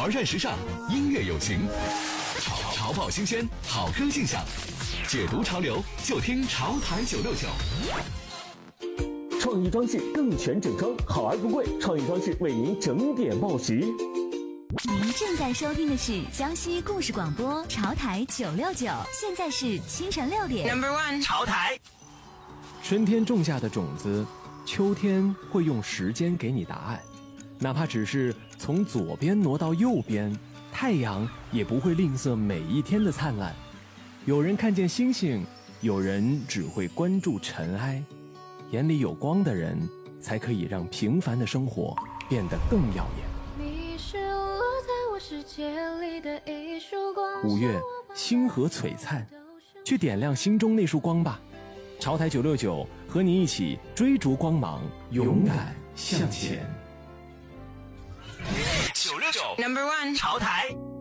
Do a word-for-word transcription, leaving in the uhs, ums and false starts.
玩转时尚，音乐有型，潮潮爆新鲜，好歌尽享，解读潮流就听潮台九六九。 创意装饰更全整装，好而不贵。创意装饰为您整点报时。 您正在收听的是江西故事广播潮台九六九，现在是清晨六点。 Number one， 潮台。 春天种下的种子，秋天会用时间给你答案。哪怕只是从左边挪到右边，太阳也不会吝啬每一天的灿烂。有人看见星星，有人只会关注尘埃。眼里有光的人，才可以让平凡的生活变得更耀眼。 你是落在我世界里的一束光。 五月，星河璀璨，去点亮心中那束光吧。潮台九六九和你一起追逐光芒，勇敢向前。 九六九 Number one， 潮台。